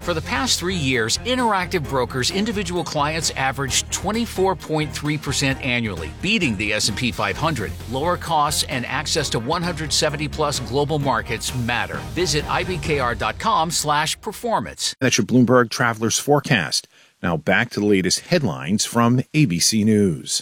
For the past 3 years, Interactive Brokers' individual clients averaged 24.3% annually, beating the S&P 500. Lower costs and access to 170-plus global markets matter. Visit ibkr.com/performance. That's your Bloomberg Travelers Forecast. Now back to the latest headlines from ABC News.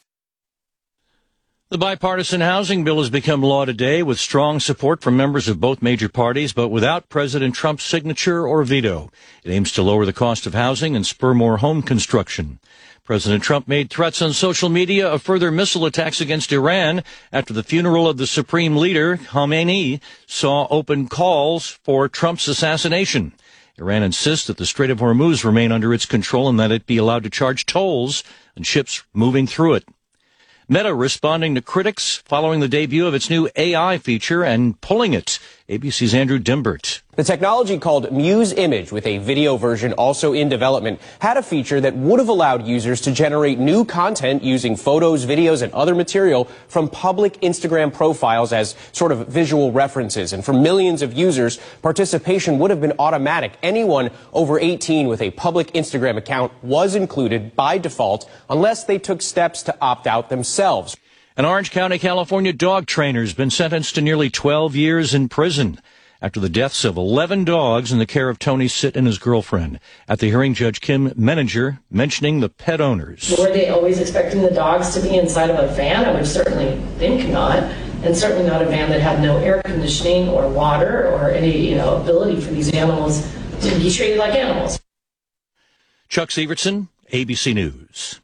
The bipartisan housing bill has become law today with strong support from members of both major parties, but without President Trump's signature or veto. It aims to lower the cost of housing and spur more home construction. President Trump made threats on social media of further missile attacks against Iran after the funeral of the supreme leader, Khamenei, saw open calls for Trump's assassination. Iran insists that the Strait of Hormuz remain under its control and that it be allowed to charge tolls on ships moving through it. Meta responding to critics following the debut of its new AI feature and pulling it. ABC's Andrew Dimbert. The technology called Muse Image, with a video version also in development, had a feature that would have allowed users to generate new content using photos, videos, and other material from public Instagram profiles as sort of visual references. And for millions of users, participation would have been automatic. Anyone over 18 with a public Instagram account was included by default unless they took steps to opt out themselves. An Orange County, California dog trainer has been sentenced to nearly 12 years in prison after the deaths of 11 dogs in the care of Tony Sitt and his girlfriend. At the hearing, Judge Kim Menninger mentioning the pet owners. Were they always expecting the dogs to be inside of a van? I would certainly think not, and certainly not a van that had no air conditioning or water or any, ability for these animals to be treated like animals. Chuck Severson, ABC News.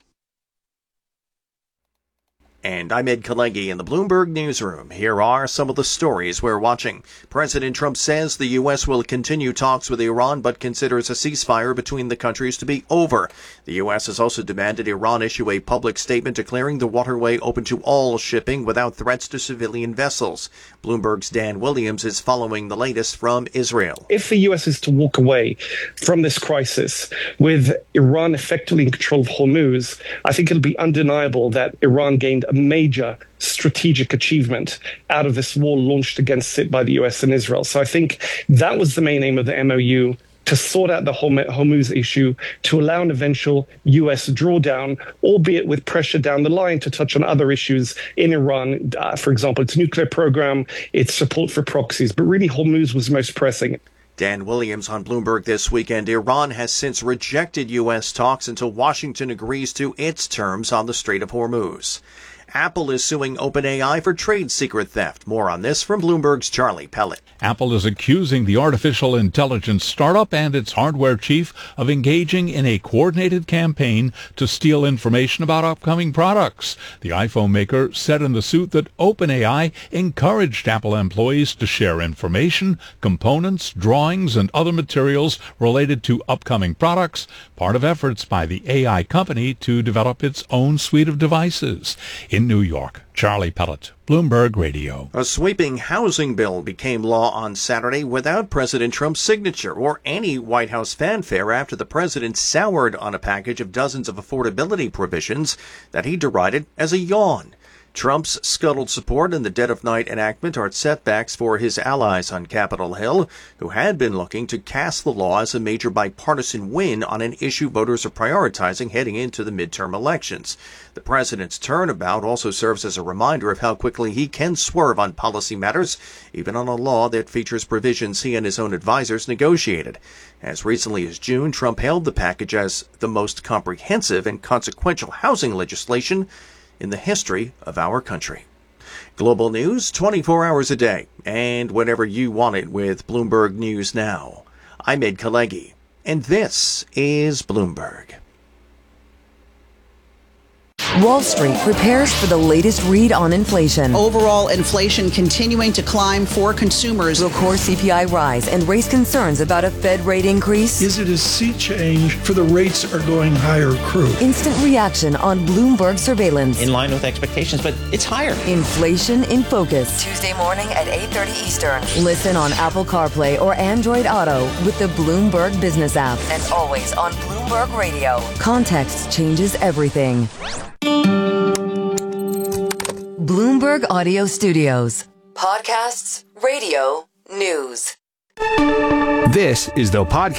And I'm Ed Kalegi in the Bloomberg Newsroom. Here are some of the stories we're watching. President Trump says the U.S. will continue talks with Iran, but considers a ceasefire between the countries to be over. The U.S. has also demanded Iran issue a public statement declaring the waterway open to all shipping without threats to civilian vessels. Bloomberg's Dan Williams is following the latest from Israel. If the U.S. is to walk away from this crisis with Iran effectively in control of Hormuz, I think it'll be undeniable that Iran gained a major strategic achievement out of this war launched against it by the US and Israel. So I think that was the main aim of the MOU, to sort out the Hormuz issue, to allow an eventual US drawdown, albeit with pressure down the line to touch on other issues in Iran, for example, its nuclear program, its support for proxies. But really, Hormuz was most pressing. Dan Williams on Bloomberg this weekend. Iran has since rejected U.S. talks until Washington agrees to its terms on the Strait of Hormuz. Apple is suing OpenAI for trade secret theft. More on this from Bloomberg's Charlie Pellet. Apple is accusing the artificial intelligence startup and its hardware chief of engaging in a coordinated campaign to steal information about upcoming products. The iPhone maker said in the suit that OpenAI encouraged Apple employees to share information, components, drawings, and other materials related to upcoming products, part of efforts by the AI company to develop its own suite of devices. In New York, Charlie Pellet, Bloomberg Radio. A sweeping housing bill became law on Saturday without President Trump's signature or any White House fanfare after the president soured on a package of dozens of affordability provisions that he derided as a yawn. Trump's scuttled support and the dead-of-night enactment are setbacks for his allies on Capitol Hill, who had been looking to cast the law as a major bipartisan win on an issue voters are prioritizing heading into the midterm elections. The president's turnabout also serves as a reminder of how quickly he can swerve on policy matters, even on a law that features provisions he and his own advisors negotiated. As recently as June, Trump hailed the package as the most comprehensive and consequential housing legislation in the history of our country. Global news 24 hours a day, and whenever you want it with Bloomberg News Now. I'm Ed Kalegi, and this is Bloomberg. Wall Street prepares for the latest read on inflation. Overall inflation continuing to climb for consumers. Will core CPI rise and raise concerns about a Fed rate increase? Is it a sea change for the rates are going higher crew? Instant reaction on Bloomberg surveillance. In line with expectations, but it's higher. Inflation in Focus. Tuesday morning at 8:30 Eastern. Listen on Apple CarPlay or Android Auto with the Bloomberg Business app. And always on Bloomberg Radio. Context changes everything. Bloomberg Audio Studios. Podcasts, radio, news. This is the podcast.